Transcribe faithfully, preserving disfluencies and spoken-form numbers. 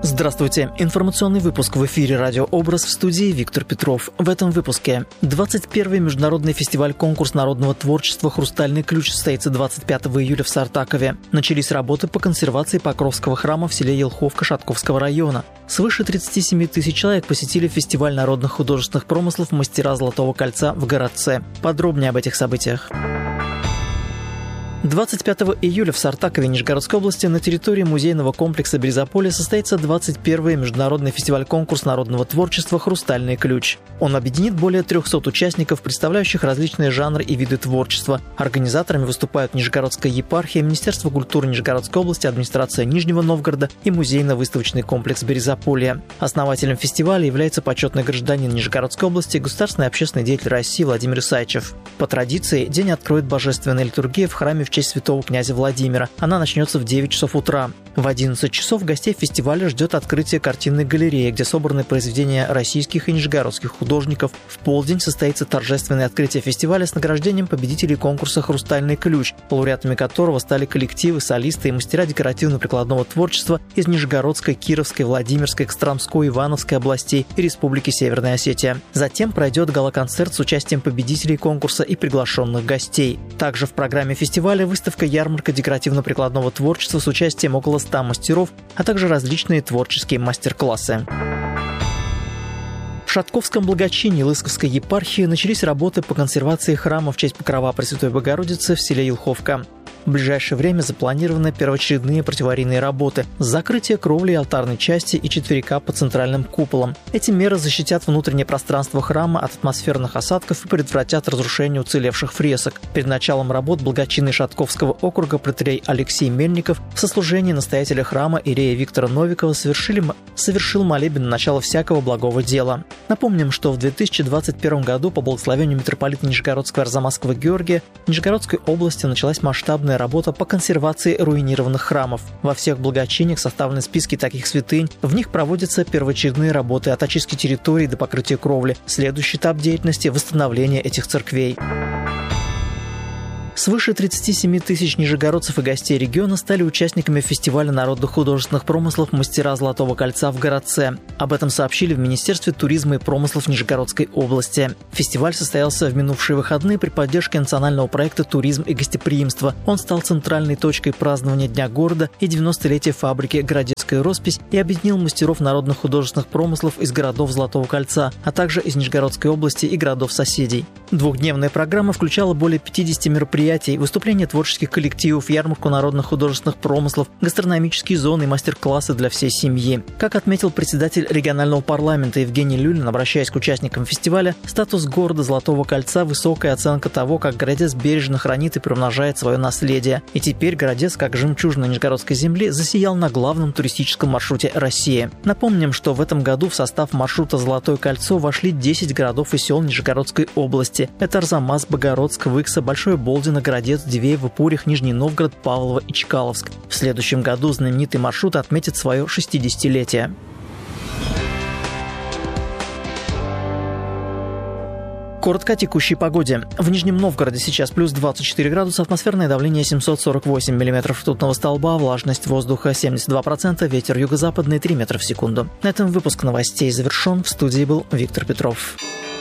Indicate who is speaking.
Speaker 1: Здравствуйте. Информационный выпуск в эфире «Радио Образ», в студии Виктор Петров. В этом выпуске двадцать первый международный фестиваль-конкурс народного творчества «Хрустальный ключ» состоится двадцать пятого июля в Сартакове. Начались работы по консервации Покровского храма в селе Елховка Шатковского района. Свыше тридцати семи тысяч человек посетили фестиваль народных художественных промыслов «Мастера Золотого кольца» в Городце. Подробнее об этих событиях. двадцать пятого июля в Сартакове Нижегородской области на территории музейного комплекса Березополе состоится двадцать первый международный фестиваль-конкурс народного творчества «Хрустальный ключ». Он объединит более трехсот участников, представляющих различные жанры и виды творчества. Организаторами выступают Нижегородская епархия, Министерство культуры Нижегородской области, администрация Нижнего Новгорода и музейно-выставочный комплекс Березополья. Основателем фестиваля является почетный гражданин Нижегородской области, государственный общественный деятель России Владимир Исайчев. По традиции, день откроет божественная литургия в храме в честь святого князя Владимира. Она начнется в девять часов утра. В одиннадцать часов гостей фестиваля ждет открытие картинной галереи, где собраны произведения российских и нижегородских художников. В полдень состоится торжественное открытие фестиваля с награждением победителей конкурса «Хрустальный ключ», лауреатами которого стали коллективы, солисты и мастера декоративно-прикладного творчества из Нижегородской, Кировской, Владимирской, Костромской, Ивановской областей и Республики Северная Осетия. Затем пройдет гала-концерт с участием победителей конкурса и приглашенных гостей. Также в программе фестиваля выставка-ярмарка декоративно-прикладного творчества с участием около ста мастеров, а также различные творческие мастер-классы. В Шатковском благочинии Лысковской епархии начались работы по консервации храма в честь Покрова Пресвятой Богородицы в селе Елховка. В ближайшее время запланированы первоочередные противоаварийные работы, закрытие кровли и алтарной части и четверика по центральным куполам. Эти меры защитят внутреннее пространство храма от атмосферных осадков и предотвратят разрушение уцелевших фресок. Перед началом работ благочинный Шатковского округа протоиерей Алексей Мельников в сослужении настоятеля храма иерея Виктора Новикова совершили, совершил молебен на начало всякого благого дела. Напомним, что в две тысячи двадцать первом году по благословению митрополита Нижегородского и Арзамасского Георгия в Нижегородской области началась масштабная работа по консервации руинированных храмов. Во всех благочиниях составлены списки таких святынь. В них проводятся первоочередные работы от очистки территорий до покрытия кровли. Следующий этап деятельности – восстановление этих церквей. Свыше тридцати семи тысяч нижегородцев и гостей региона стали участниками фестиваля народных художественных промыслов «Мастера Золотого кольца» в Городце. Об этом сообщили в Министерстве туризма и промыслов Нижегородской области. Фестиваль состоялся в минувшие выходные при поддержке национального проекта «Туризм и гостеприимство». Он стал центральной точкой празднования Дня города и девяностолетия фабрики «Городецкая роспись» и объединил мастеров народных художественных промыслов из городов Золотого кольца, а также из Нижегородской области и городов-соседей. Двухдневная программа включала более пятидесяти мероприятий, выступления творческих коллективов, ярмарку народных художественных промыслов, гастрономические зоны и мастер-классы для всей семьи. Как отметил председатель регионального парламента Евгений Люлин, обращаясь к участникам фестиваля, статус города Золотого кольца – высокая оценка того, как Городец бережно хранит и приумножает свое наследие. И теперь Городец, как жемчужина Нижегородской земли, засиял на главном туристическом маршруте России. Напомним, что в этом году в состав маршрута «Золотое кольцо» вошли десять городов и сел Нижегородской области. Это Арзамас, Богородск, Выкса, Большое Болдино, Городец, Дивеево, Пурих, Нижний Новгород, Павлово и Чкаловск. В следующем году знаменитый маршрут отметит свое шестидесятилетие. Коротко о текущей погоде. В Нижнем Новгороде сейчас плюс двадцать четыре градуса, атмосферное давление семьсот сорок восемь миллиметров ртутного столба, влажность воздуха семьдесят два процента, ветер юго-западный три метра в секунду. На этом выпуск новостей завершен. В студии был Виктор Петров.